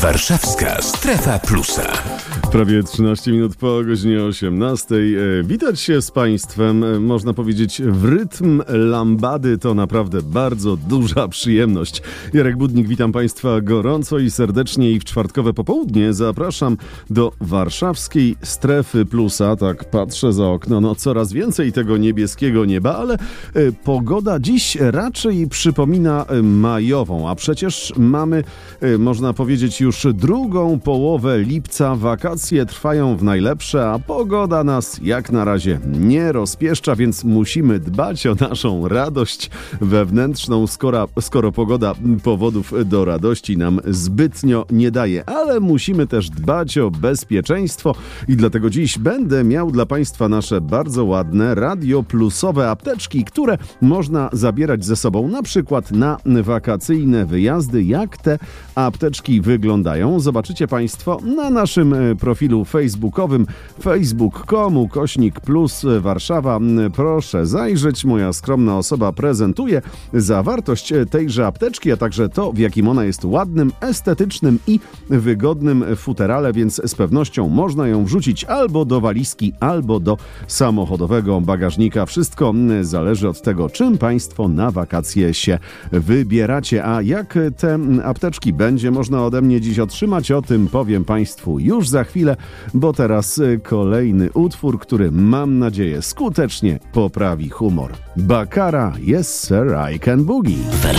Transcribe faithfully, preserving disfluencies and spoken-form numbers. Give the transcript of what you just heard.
Warszawska Strefa Plusa. Prawie trzynaście minut po godzinie osiemnastej. Witać się z Państwem, można powiedzieć, w rytm lambady. To naprawdę bardzo duża przyjemność. Jarek Budnik, witam Państwa gorąco i serdecznie i w czwartkowe popołudnie zapraszam do Warszawskiej Strefy Plusa. Tak patrzę za okno, no coraz więcej tego niebieskiego nieba, ale pogoda dziś raczej przypomina majową, a przecież mamy, można powiedzieć, już drugą połowę lipca. Wakacje trwają w najlepsze, a pogoda nas jak na razie nie rozpieszcza, więc musimy dbać o naszą radość wewnętrzną, skoro, skoro pogoda powodów do radości nam zbytnio nie daje. Ale musimy też dbać o bezpieczeństwo i dlatego dziś będę miał dla Państwa nasze bardzo ładne radioplusowe apteczki, które można zabierać ze sobą na przykład na wakacyjne wyjazdy. Jak te apteczki wyglądają, zobaczycie Państwo na naszym profilu facebookowym facebook kropka com ukośnik plus Warszawa. Proszę zajrzeć, moja skromna osoba prezentuje zawartość tejże apteczki, a także to, w jakim ona jest ładnym, estetycznym i wygodnym futerale, więc z pewnością można ją wrzucić albo do walizki, albo do samochodowego bagażnika. Wszystko zależy od tego, czym Państwo na wakacje się wybieracie. A jak te apteczki będzie można ode mnie dziś otrzymać, o tym powiem Państwu już za chwilę, bo teraz kolejny utwór, który mam nadzieję skutecznie poprawi humor. Baccara, Yes Sir, I Can Boogie.